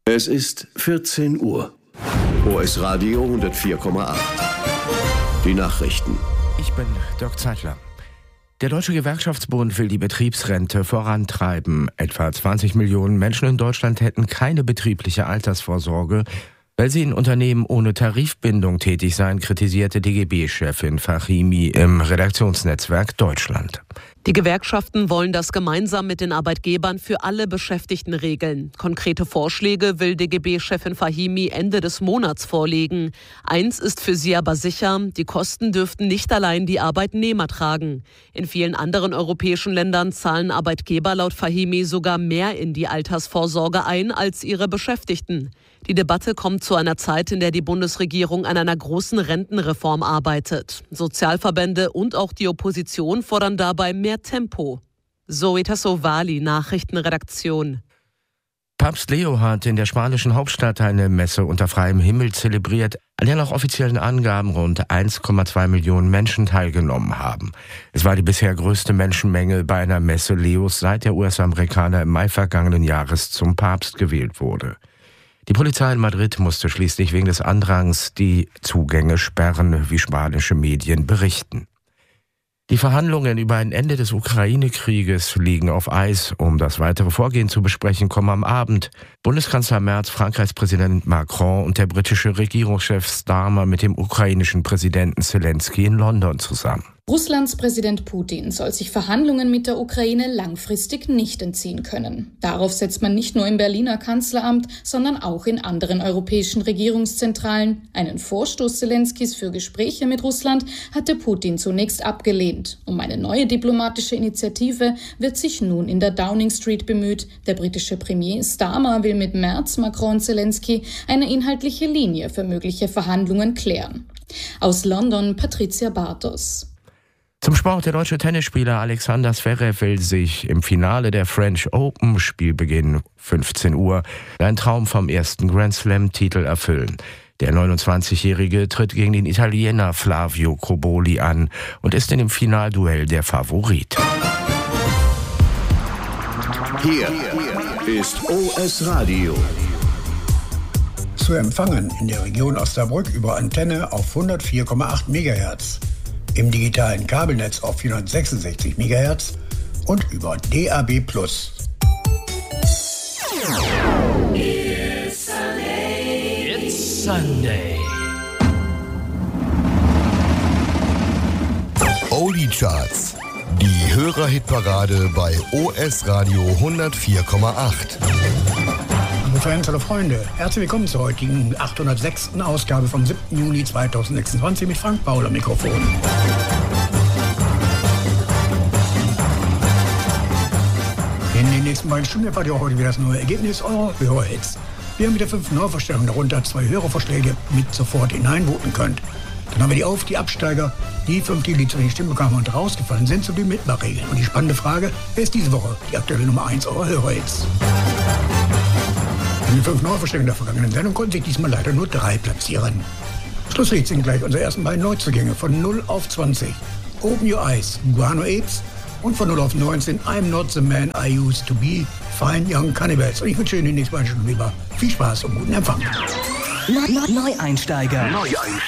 Es ist 14 Uhr. OS Radio 104,8. Die Nachrichten. Ich bin Dirk Zeitler. Der Deutsche Gewerkschaftsbund will die Betriebsrente vorantreiben. Etwa 20 Millionen Menschen in Deutschland hätten keine betriebliche Altersvorsorge, weil sie in Unternehmen ohne Tarifbindung tätig seien, kritisierte DGB-Chefin Fahimi im Redaktionsnetzwerk Deutschland. Die Gewerkschaften wollen das gemeinsam mit den Arbeitgebern für alle Beschäftigten regeln. Konkrete Vorschläge will DGB-Chefin Fahimi Ende des Monats vorlegen. Eins ist für sie aber sicher: Die Kosten dürften nicht allein die Arbeitnehmer tragen. In vielen anderen europäischen Ländern zahlen Arbeitgeber laut Fahimi sogar mehr in die Altersvorsorge ein als ihre Beschäftigten. Die Debatte kommt zu einer Zeit, in der die Bundesregierung an einer großen Rentenreform arbeitet. Sozialverbände und auch die Opposition fordern dabei mehr Tempo. Zoe Tassovali, Nachrichtenredaktion. Papst Leo hat in der spanischen Hauptstadt eine Messe unter freiem Himmel zelebriert, an der nach offiziellen Angaben rund 1,2 Millionen Menschen teilgenommen haben. Es war die bisher größte Menschenmenge bei einer Messe Leos, seit der US-Amerikaner im Mai vergangenen Jahres zum Papst gewählt wurde. Die Polizei in Madrid musste schließlich wegen des Andrangs die Zugänge sperren, wie spanische Medien berichten. Die Verhandlungen über ein Ende des Ukraine-Krieges liegen auf Eis. Um das weitere Vorgehen zu besprechen, kommen am Abend Bundeskanzler Merz, Frankreichs Präsident Macron und der britische Regierungschef Starmer mit dem ukrainischen Präsidenten Zelensky in London zusammen. Russlands Präsident Putin soll sich Verhandlungen mit der Ukraine langfristig nicht entziehen können. Darauf setzt man nicht nur im Berliner Kanzleramt, sondern auch in anderen europäischen Regierungszentralen. Einen Vorstoß Zelenskys für Gespräche mit Russland hatte Putin zunächst abgelehnt. Um eine neue diplomatische Initiative wird sich nun in der Downing Street bemüht. Der britische Premier Starmer will mit Merz, Macron und Zelensky eine inhaltliche Linie für mögliche Verhandlungen klären. Aus London Patricia Bartos. Zum Sport: Der deutsche Tennisspieler Alexander Zverev will sich im Finale der French Open, Spielbeginn 15 Uhr, einen Traum vom ersten Grand Slam-Titel erfüllen. Der 29-Jährige tritt gegen den Italiener Flavio Cobolli an und ist in dem Finalduell der Favorit. Hier ist OS Radio. Zu empfangen in der Region Osnabrück über Antenne auf 104,8 MHz. Im digitalen Kabelnetz auf 466 MHz und über DAB+. It's Sunday. It's Sunday. Oldie Charts. Die Hörerhitparade bei OS Radio 104,8. Liebe Fans, hallo Freunde, herzlich willkommen zur heutigen 806. Ausgabe vom 7. Juni 2026 mit Frank Paul am Mikrofon. In den nächsten beiden Stunden erfahrt ihr auch heute wieder das neue Ergebnis eurer Hörerhits. Wir haben mit der 5. Neuvorstellung darunter 2 Hörervorschläge mit sofort hineinvoten könnt. Dann haben wir die Absteiger, die 5, die zu den Stimmen bekamen und rausgefallen sind, sowie Mitmachregeln. Und die spannende Frage: Wer ist diese Woche die aktuelle Nummer 1 eurer Hörerhits? In den 5 Neuvorstellungen der vergangenen Sendung konnten sich diesmal leider nur 3 platzieren. Schlusslicht sind gleich unsere ersten beiden Neuzugänge von 0 auf 20. Open Your Eyes, Guano Apes, und von 0 auf 19 I'm Not the Man I Used to Be, Fine Young Cannibals. Und ich wünsche Ihnen in den nächsten beiden Stunden lieber viel Spaß und guten Empfang. Neueinsteiger.